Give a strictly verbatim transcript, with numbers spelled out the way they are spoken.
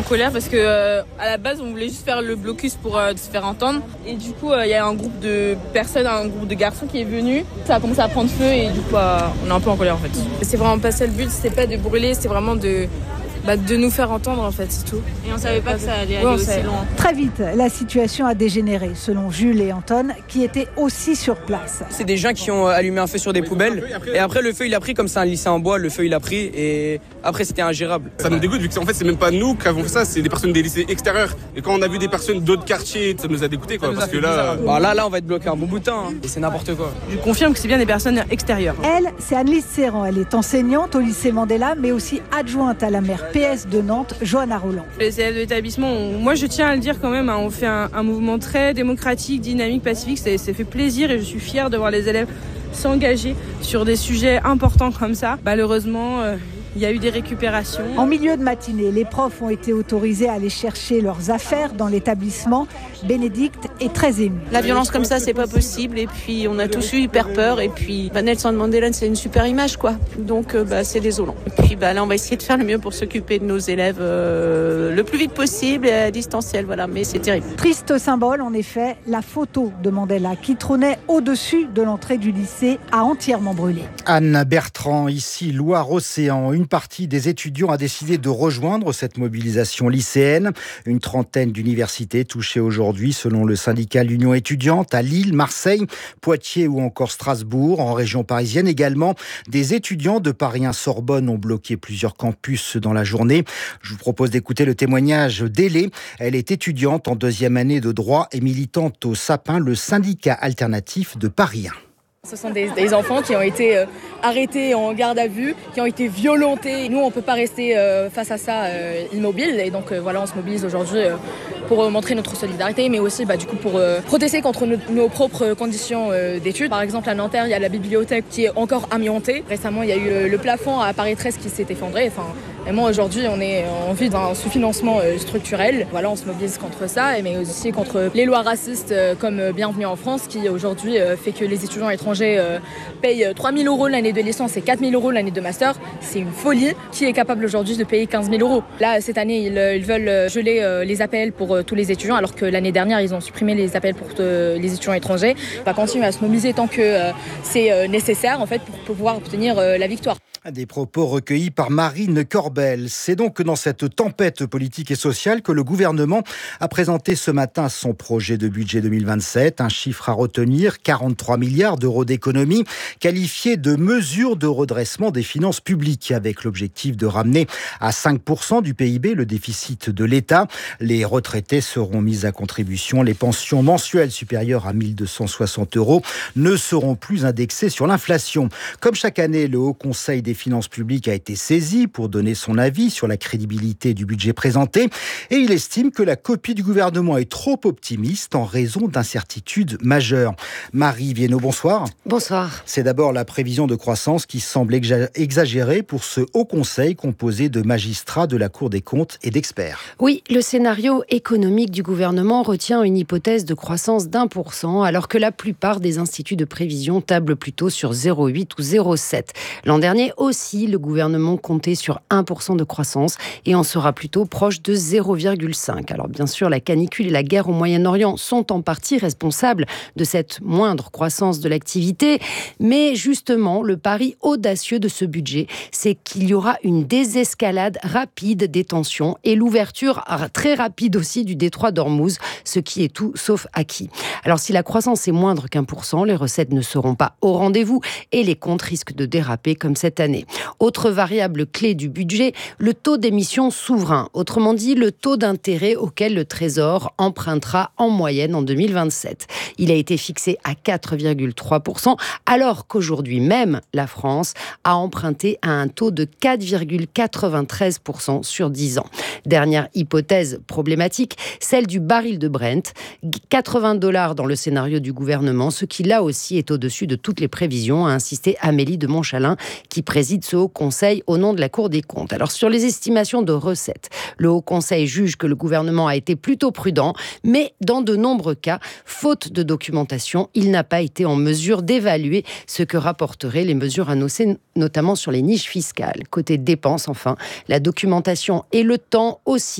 en colère parce que euh, à la base on voulait juste faire le blocus pour euh, se faire entendre et du coup il euh, y a un groupe de personnes, un groupe de garçons qui est venu, ça a commencé à prendre feu et du coup euh, on est un peu en colère en fait. C'est vraiment pas ça le but, c'est pas de brûler, c'est vraiment de Bah de nous faire entendre en fait, c'est tout. Et on savait pas que ça allait aller ouais, aussi savait. loin. Très vite, la situation a dégénéré, selon Jules et Anton, qui étaient aussi sur place. C'est des gens qui ont allumé un feu sur des poubelles et après le feu il a pris comme c'est un lycée en bois, le feu il a pris et après c'était ingérable. Ça nous dégoûte vu que en fait c'est même pas nous qui avons fait ça, c'est des personnes des lycées extérieurs. Et quand on a vu des personnes d'autres quartiers, ça nous a dégoûté quoi, parce que là... Bah, là, là on va être bloqué un bon bout de temps hein. Et c'est n'importe quoi. Je confirme que c'est bien des personnes extérieures. Elle, c'est Annelise Serran, elle est enseignante au lycée Mandela, mais aussi adjointe à la maire P S de Nantes, Johanna Roland. Les élèves de l'établissement, on, moi je tiens à le dire quand même, hein, on fait un, un mouvement très démocratique, dynamique, pacifique, ça, ça fait plaisir et je suis fière de voir les élèves s'engager sur des sujets importants comme ça. Malheureusement, euh, il y a eu des récupérations. En milieu de matinée, les profs ont été autorisés à aller chercher leurs affaires dans l'établissement. Bénédicte est très émue. La violence comme ça, c'est pas possible. Et puis, on a tous eu hyper peur. Et puis, bah, Nelson Mandela, c'est une super image, quoi. Donc, euh, bah, c'est désolant. Et puis, bah, là, on va essayer de faire le mieux pour s'occuper de nos élèves euh, le plus vite possible et à distanciel. Voilà, mais c'est terrible. Triste symbole, en effet, la photo de Mandela qui trônait au-dessus de l'entrée du lycée a entièrement brûlé. Anne Bertrand, ici, Loire-Océan. Une partie des étudiants a décidé de rejoindre cette mobilisation lycéenne. Une trentaine d'universités touchées aujourd'hui, selon le syndicat L'Union étudiante, à Lille, Marseille, Poitiers ou encore Strasbourg. En région parisienne également, des étudiants de Paris un Sorbonne ont bloqué plusieurs campus dans la journée. Je vous propose d'écouter le témoignage d'Hélé. Elle est étudiante en deuxième année de droit et militante au Sapin, le syndicat alternatif de Paris un. Ce sont des, des enfants qui ont été euh, arrêtés en garde à vue, qui ont été violentés. Nous, on ne peut pas rester euh, face à ça euh, immobile. Et donc, euh, voilà, on se mobilise aujourd'hui euh, pour euh, montrer notre solidarité, mais aussi bah, du coup, pour euh, protester contre nos, nos propres conditions euh, d'études. Par exemple, à Nanterre, il y a la bibliothèque qui est encore amiantée. Récemment, il y a eu le, le plafond à Paris treize qui s'est effondré. Enfin, et moi, aujourd'hui, on est en vue d'un sous-financement euh, structurel. Voilà, on se mobilise contre ça, mais aussi contre les lois racistes euh, comme Bienvenue en France, qui aujourd'hui euh, fait que les étudiants étrangers Euh, paye trois mille euros l'année de licence et quatre mille euros l'année de master. C'est une folie. Qui est capable aujourd'hui de payer quinze mille euros? Là, cette année, ils, ils veulent geler euh, les A P L pour euh, tous les étudiants, alors que l'année dernière, ils ont supprimé les A P L pour euh, les étudiants étrangers. On va continuer à se mobiliser tant que euh, c'est euh, nécessaire en fait, pour pouvoir obtenir euh, la victoire. Des propos recueillis par Marine Corbel. C'est donc dans cette tempête politique et sociale que le gouvernement a présenté ce matin son projet de budget deux mille vingt-sept. Un chiffre à retenir, quarante-trois milliards d'euros d'économie, qualifié de mesure de redressement des finances publiques, avec l'objectif de ramener à cinq pour cent du P I B le déficit de l'État. Les retraités seront mis à contribution. Les pensions mensuelles supérieures à mille deux cent soixante euros ne seront plus indexées sur l'inflation. Comme chaque année, le Haut Conseil des finances publiques a été saisi pour donner son avis sur la crédibilité du budget présenté et il estime que la copie du gouvernement est trop optimiste en raison d'incertitudes majeures. Marie Viennot, bonsoir. Bonsoir. C'est d'abord la prévision de croissance qui semble exagérée pour ce Haut Conseil composé de magistrats de la Cour des comptes et d'experts. Oui, le scénario économique du gouvernement retient une hypothèse de croissance d'un pour cent alors que la plupart des instituts de prévision tablent plutôt sur zéro virgule huit ou zéro virgule sept. L'an dernier aussi, le gouvernement comptait sur un pour cent de croissance et en sera plutôt proche de zéro virgule cinq. Alors bien sûr, la canicule et la guerre au Moyen-Orient sont en partie responsables de cette moindre croissance de l'activité, mais justement, le pari audacieux de ce budget, c'est qu'il y aura une désescalade rapide des tensions et l'ouverture très rapide aussi du détroit d'Ormuz, ce qui est tout sauf acquis. Alors si la croissance est moindre qu'un pour cent, les recettes ne seront pas au rendez-vous et les comptes risquent de déraper comme cette année. Autre variable clé du budget, le taux d'émission souverain, autrement dit le taux d'intérêt auquel le Trésor empruntera en moyenne en deux mille vingt-sept. Il a été fixé à quatre virgule trois pour cent, alors qu'aujourd'hui même, la France a emprunté à un taux de quatre virgule quatre-vingt-treize pour cent sur dix ans. Dernière hypothèse problématique, celle du baril de Brent, quatre-vingts dollars dans le scénario du gouvernement, ce qui là aussi est au-dessus de toutes les prévisions, a insisté Amélie de Montchalin, qui préside ce Haut Conseil au nom de la Cour des comptes. Alors sur les estimations de recettes, le Haut Conseil juge que le gouvernement a été plutôt prudent, mais dans de nombreux cas, faute de documentation, il n'a pas été en mesure d'évaluer ce que rapporteraient les mesures annoncées, notamment sur les niches fiscales. Côté dépenses, enfin, la documentation et le temps aussi